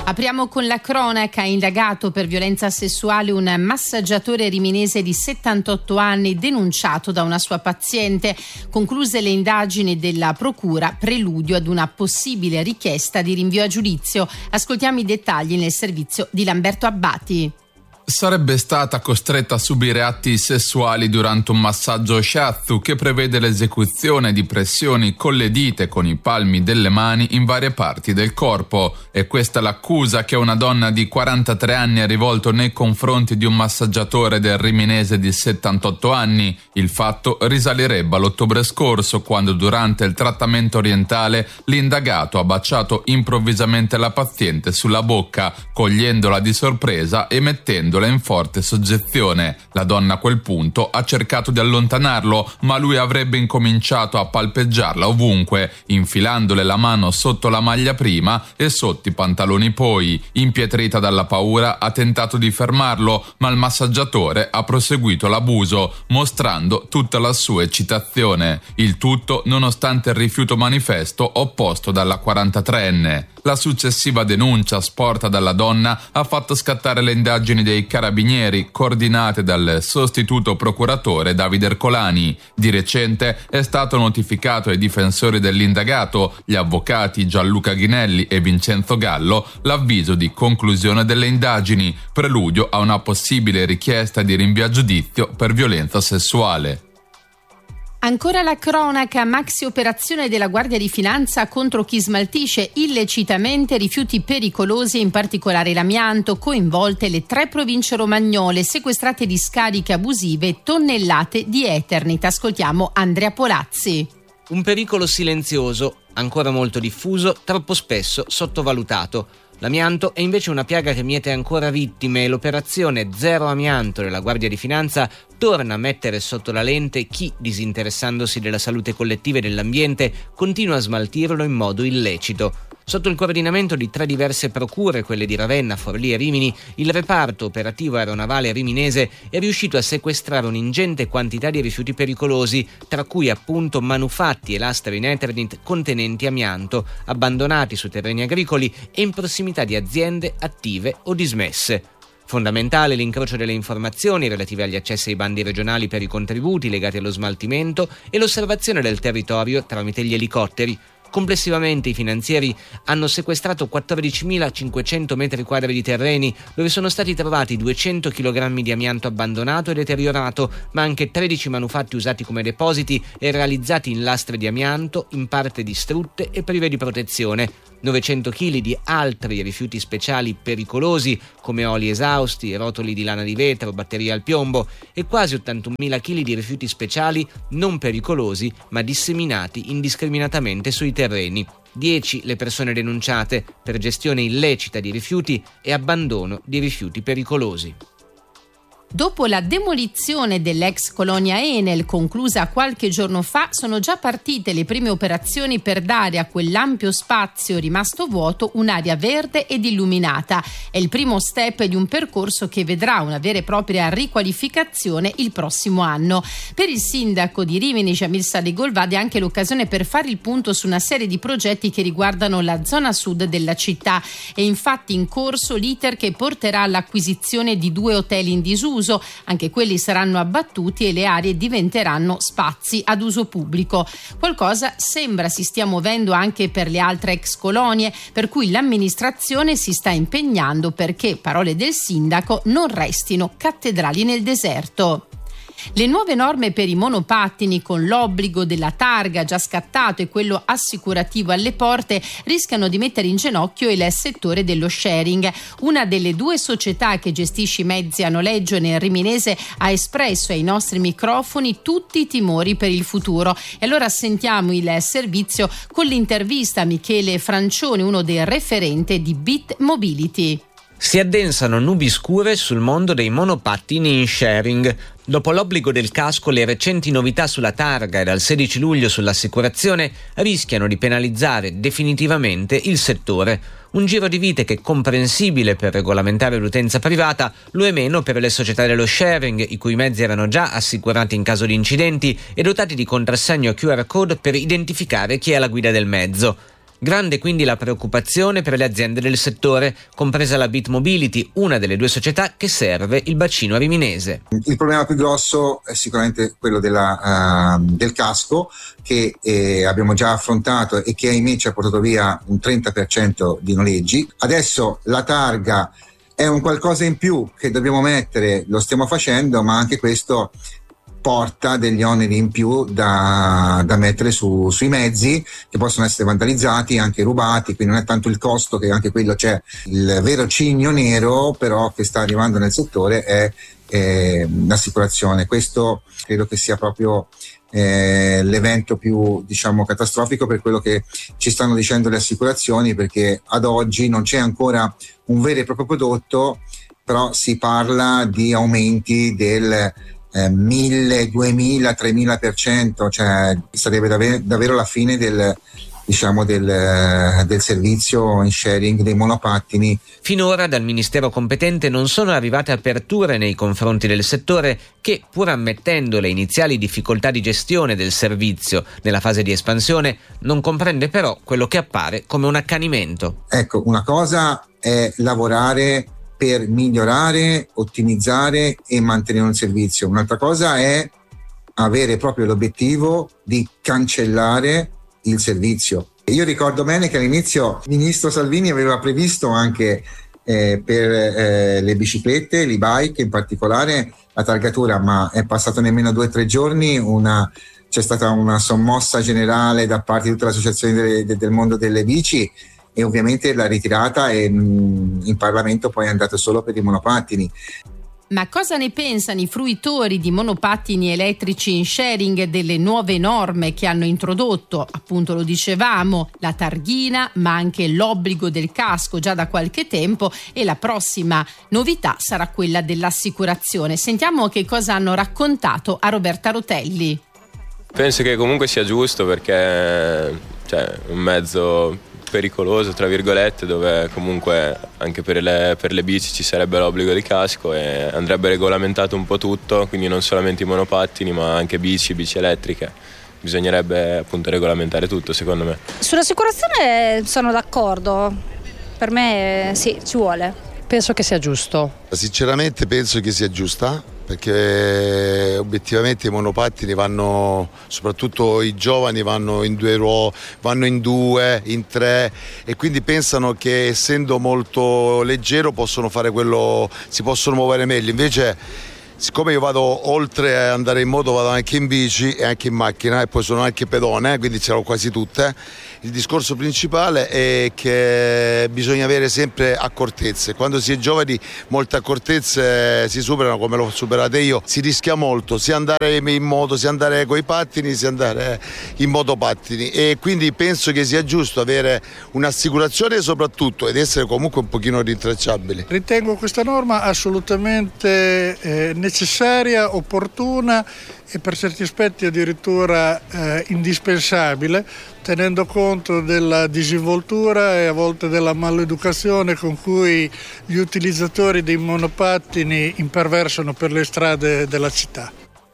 Apriamo con la cronaca. Indagato per violenza sessuale un massaggiatore riminese di 78 anni denunciato da una sua paziente. Concluse le indagini della procura, preludio ad una possibile richiesta di rinvio a giudizio. Ascoltiamo i dettagli nel servizio di Lamberto Abbati. Sarebbe stata costretta a subire atti sessuali durante un massaggio shiatsu che prevede l'esecuzione di pressioni con le dita e con i palmi delle mani in varie parti del corpo. E questa è l'accusa che una donna di 43 anni ha rivolto nei confronti di un massaggiatore del riminese di 78 anni. Il fatto risalirebbe all'ottobre scorso, quando durante il trattamento orientale l'indagato ha baciato improvvisamente la paziente sulla bocca, cogliendola di sorpresa e mettendola in forte soggezione. La donna a quel punto ha cercato di allontanarlo, ma lui avrebbe incominciato a palpeggiarla ovunque, infilandole la mano sotto la maglia prima e sotto i pantaloni poi. Impietrita dalla paura, ha tentato di fermarlo, ma il massaggiatore ha proseguito l'abuso, mostrando tutta la sua eccitazione. Il tutto nonostante il rifiuto manifesto opposto dalla 43enne. La successiva denuncia sporta dalla donna ha fatto scattare le indagini dei carabinieri, coordinate dal sostituto procuratore Davide Ercolani. Di recente è stato notificato ai difensori dell'indagato, gli avvocati Gianluca Ghinelli e Vincenzo Gallo, l'avviso di conclusione delle indagini, preludio a una possibile richiesta di rinvio a giudizio per violenza sessuale. Ancora la cronaca. Maxi operazione della Guardia di Finanza contro chi smaltisce illecitamente rifiuti pericolosi, in particolare l'amianto. Coinvolte le 3 province romagnole, sequestrate discariche abusive e tonnellate di Eternit. Ascoltiamo Andrea Polazzi. Un pericolo silenzioso, ancora molto diffuso, troppo spesso sottovalutato. L'amianto è invece una piaga che miete ancora vittime e l'operazione Zero Amianto della Guardia di Finanza torna a mettere sotto la lente chi, disinteressandosi della salute collettiva e dell'ambiente, continua a smaltirlo in modo illecito. Sotto il coordinamento di 3 diverse procure, quelle di Ravenna, Forlì e Rimini, il reparto operativo aeronavale riminese è riuscito a sequestrare un'ingente quantità di rifiuti pericolosi, tra cui appunto manufatti e lastre in Eternit contenenti amianto, abbandonati su terreni agricoli e in prossimità di aziende attive o dismesse. Fondamentale l'incrocio delle informazioni relative agli accessi ai bandi regionali per i contributi legati allo smaltimento e l'osservazione del territorio tramite gli elicotteri. Complessivamente i finanzieri hanno sequestrato 14.500 metri quadri di terreni, dove sono stati trovati 200 kg di amianto abbandonato e deteriorato, ma anche 13 manufatti usati come depositi e realizzati in lastre di amianto, in parte distrutte e prive di protezione. 900 kg di altri rifiuti speciali pericolosi come oli esausti, rotoli di lana di vetro, batterie al piombo e quasi 81.000 kg di rifiuti speciali non pericolosi ma disseminati indiscriminatamente sui terreni. 10 le persone denunciate per gestione illecita di rifiuti e abbandono di rifiuti pericolosi. Dopo la demolizione dell'ex colonia Enel, conclusa qualche giorno fa, sono già partite le prime operazioni per dare a quell'ampio spazio rimasto vuoto un'area verde ed illuminata. È il primo step di un percorso che vedrà una vera e propria riqualificazione il prossimo anno. Per il sindaco di Rimini, Jamil Salegolvad, è anche l'occasione per fare il punto su una serie di progetti che riguardano la zona sud della città. È infatti in corso l'iter che porterà all'acquisizione di 2 hotel in disuso. Anche quelli saranno abbattuti e le aree diventeranno spazi ad uso pubblico. Qualcosa sembra si stia muovendo anche per le altre ex colonie, per cui l'amministrazione si sta impegnando perché, parole del sindaco, non restino cattedrali nel deserto. Le nuove norme per i monopattini, con l'obbligo della targa già scattato e quello assicurativo alle porte, rischiano di mettere in ginocchio il settore dello sharing. Una delle 2 società che gestisce i mezzi a noleggio nel riminese ha espresso ai nostri microfoni tutti i timori per il futuro. E allora sentiamo il servizio con l'intervista a Michele Francioni, uno dei referenti di Bit Mobility. Si addensano nubi scure sul mondo dei monopattini in sharing. Dopo l'obbligo del casco, le recenti novità sulla targa e dal 16 luglio sull'assicurazione rischiano di penalizzare definitivamente il settore. Un giro di vite che è comprensibile per regolamentare l'utenza privata, lo è meno per le società dello sharing, i cui mezzi erano già assicurati in caso di incidenti e dotati di contrassegno QR code per identificare chi è alla guida del mezzo. Grande quindi la preoccupazione per le aziende del settore, compresa la Bit Mobility, una delle 2 società che serve il bacino riminese. Il problema più grosso è sicuramente quello del casco, che abbiamo già affrontato e che ahimè ci ha portato via un 30% di noleggi. Adesso la targa è un qualcosa in più che dobbiamo mettere, lo stiamo facendo, ma anche questo porta degli oneri in più da mettere sui mezzi, che possono essere vandalizzati, anche rubati, quindi non è tanto il costo, che anche quello c'è. Il vero cigno nero però che sta arrivando nel settore è l'assicurazione. Questo credo che sia proprio l'evento più, diciamo, catastrofico per quello che ci stanno dicendo le assicurazioni, perché ad oggi non c'è ancora un vero e proprio prodotto, però si parla di aumenti del 1000, 2000, 3000%, cioè sarebbe davvero la fine del servizio in sharing dei monopattini. Finora dal Ministero competente non sono arrivate aperture nei confronti del settore che, pur ammettendo le iniziali difficoltà di gestione del servizio nella fase di espansione, non comprende però quello che appare come un accanimento. Ecco, una cosa è lavorare per migliorare, ottimizzare e mantenere un servizio. Un'altra cosa è avere proprio l'obiettivo di cancellare il servizio. Io ricordo bene che all'inizio il ministro Salvini aveva previsto anche per le biciclette, l'e-bike in particolare, la targatura, ma è passato nemmeno 2 o 3 giorni, c'è stata una sommossa generale da parte di tutte le associazioni del mondo delle bici, e ovviamente la ritirata in Parlamento poi è andata solo per i monopattini. Ma cosa ne pensano i fruitori di monopattini elettrici in sharing delle nuove norme che hanno introdotto, appunto lo dicevamo, la targhina, ma anche l'obbligo del casco già da qualche tempo, e la prossima novità sarà quella dell'assicurazione? Sentiamo che cosa hanno raccontato a Roberta Rotelli. Penso che comunque sia giusto, perché è un mezzo pericoloso, tra virgolette, dove comunque anche per le bici ci sarebbe l'obbligo di casco e andrebbe regolamentato un po' tutto, quindi non solamente i monopattini ma anche bici elettriche. Bisognerebbe appunto regolamentare tutto, secondo me. Sull'assicurazione sono d'accordo, per me sì, ci vuole. Penso che sia giusto. Sinceramente penso che sia giusta, perché obiettivamente i monopattini vanno, soprattutto i giovani, vanno in 2 vanno in 2, in 3, e quindi pensano che essendo molto leggero possono fare quello, si possono muovere meglio. Invece, siccome io vado, oltre a andare in moto, vado anche in bici e anche in macchina, e poi sono anche pedone, quindi ce l'ho quasi tutte. Il discorso principale è che bisogna avere sempre accortezze. Quando si è giovani molte accortezze si superano, come l'ho superate io. Si rischia molto, sia andare in moto, sia andare coi pattini, sia andare in motopattini, e quindi penso che sia giusto avere un'assicurazione soprattutto, ed essere comunque un pochino rintracciabili. Ritengo questa norma assolutamente necessaria, opportuna e per certi aspetti addirittura indispensabile, tenendo conto della disinvoltura e a volte della maleducazione con cui gli utilizzatori dei monopattini imperversano per le strade della città.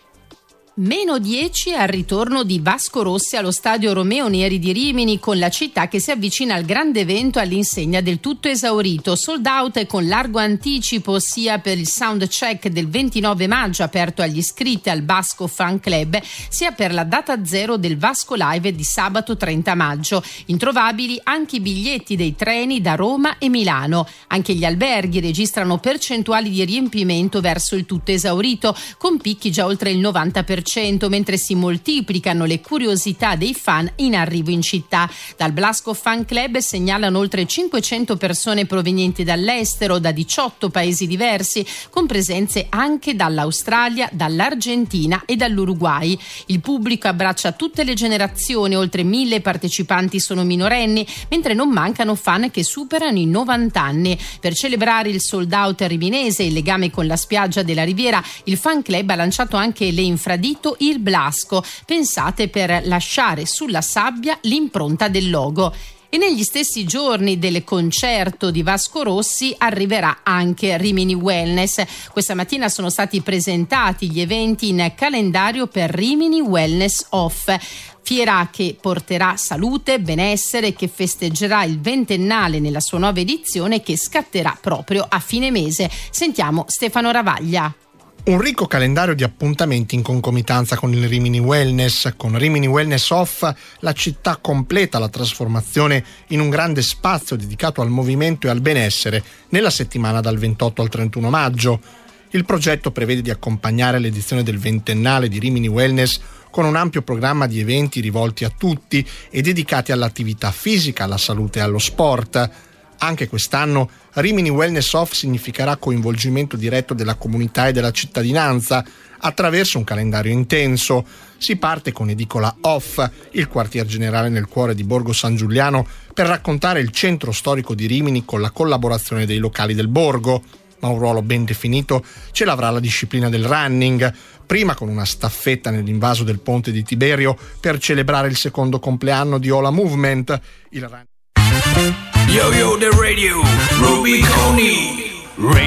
-10 al ritorno di Vasco Rossi allo stadio Romeo Neri di Rimini, con la città che si avvicina al grande evento all'insegna del tutto esaurito. Sold out e con largo anticipo sia per il sound check del 29 maggio aperto agli iscritti al Vasco Fan Club, sia per la data zero del Vasco Live di sabato 30 maggio. Introvabili anche i biglietti dei treni da Roma e Milano. Anche gli alberghi registrano percentuali di riempimento verso il tutto esaurito, con picchi già oltre il 90%, mentre si moltiplicano le curiosità dei fan in arrivo in città. Dal Blasco Fan Club segnalano oltre 500 persone provenienti dall'estero, da 18 paesi diversi, con presenze anche dall'Australia, dall'Argentina e dall'Uruguay. Il pubblico abbraccia tutte le generazioni, oltre 1000 partecipanti sono minorenni, mentre non mancano fan che superano i 90 anni. Per celebrare il sold out riminese e il legame con la spiaggia della Riviera, il Fan Club ha lanciato anche le infradito Il Blasco, pensate per lasciare sulla sabbia l'impronta del logo. E negli stessi giorni del concerto di Vasco Rossi arriverà anche Rimini Wellness. Questa mattina sono stati presentati gli eventi in calendario per Rimini Wellness Off, fiera che porterà salute, benessere, che festeggerà il 20ennale nella sua nuova edizione, che scatterà proprio a fine mese. Sentiamo Stefano Ravaglia. Un ricco calendario di appuntamenti in concomitanza con il Rimini Wellness. Con Rimini Wellness Off la città completa la trasformazione in un grande spazio dedicato al movimento e al benessere nella settimana dal 28 al 31 maggio. Il progetto prevede di accompagnare l'edizione del 20ennale di Rimini Wellness con un ampio programma di eventi rivolti a tutti e dedicati all'attività fisica, alla salute e allo sport. Anche quest'anno Rimini Wellness Off significherà coinvolgimento diretto della comunità e della cittadinanza attraverso un calendario intenso. Si parte con Edicola Off, il quartier generale nel cuore di Borgo San Giuliano, per raccontare il centro storico di Rimini con la collaborazione dei locali del borgo. Ma un ruolo ben definito ce l'avrà la disciplina del running, prima con una staffetta nell'invaso del ponte di Tiberio per celebrare il secondo compleanno di Ola Movement. Yo, the radio, Ruby Coney.